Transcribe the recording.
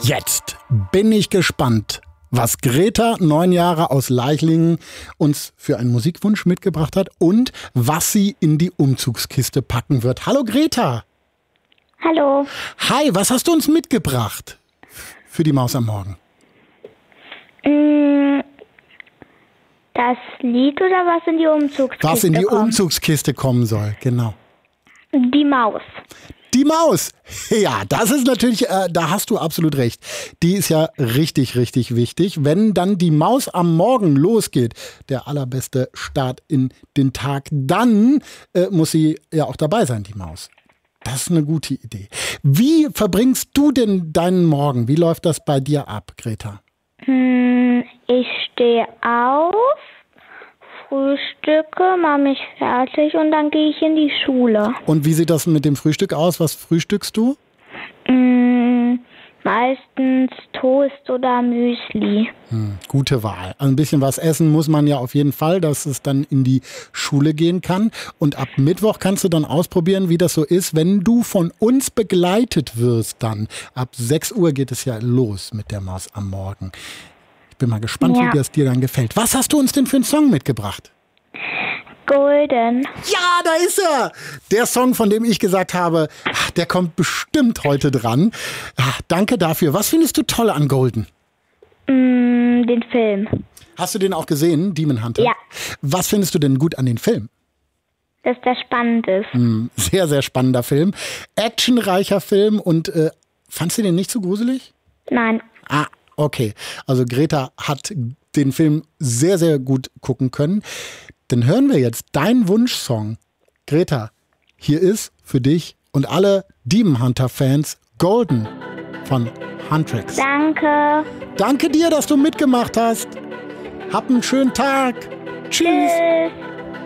Jetzt bin ich gespannt, was Greta, 9 Jahre aus Leichlingen, uns für einen Musikwunsch mitgebracht hat und was sie in die Umzugskiste packen wird. Hallo Greta. Hallo. Hi, was hast du uns mitgebracht für die Maus am Morgen? Das Lied oder was in die Umzugskiste Was in die kommt? Umzugskiste kommen soll, genau. Die Maus. Die Maus. Ja, das ist natürlich, da hast du absolut recht. Die ist ja richtig, richtig wichtig. Wenn dann die Maus am Morgen losgeht, der allerbeste Start in den Tag, dann muss sie ja auch dabei sein, die Maus. Das ist eine gute Idee. Wie verbringst du denn deinen Morgen? Wie läuft das bei dir ab, Greta? Ich stehe auf, frühstücke, mache mich fertig und dann gehe ich in die Schule. Und wie sieht das mit dem Frühstück aus? Was frühstückst du? Meistens Toast oder Müsli. Gute Wahl. Ein bisschen was essen muss man ja auf jeden Fall, dass es dann in die Schule gehen kann. Und ab Mittwoch kannst du dann ausprobieren, wie das so ist, wenn du von uns begleitet wirst dann. Ab 6 Uhr geht es ja los mit der Maus am Morgen. Ich bin mal gespannt, wie das dir dann gefällt. Was hast du uns denn für einen Song mitgebracht? Golden. Ja, da ist er! Der Song, von dem ich gesagt habe, der kommt bestimmt heute dran. Danke dafür. Was findest du toll an Golden? Den Film. Hast du den auch gesehen, Demon Hunter? Ja. Was findest du denn gut an den Film? Dass das spannend ist. Sehr, sehr spannender Film. Actionreicher Film und fandst du den nicht so gruselig? Nein. Ah, okay. Also Greta hat den Film sehr, sehr gut gucken können. Dann hören wir jetzt deinen Wunschsong. Greta, hier ist für dich und alle Demon Hunter Fans Golden von Huntrix. Danke. Danke dir, dass du mitgemacht hast. Hab einen schönen Tag. Tschüss. Tschüss.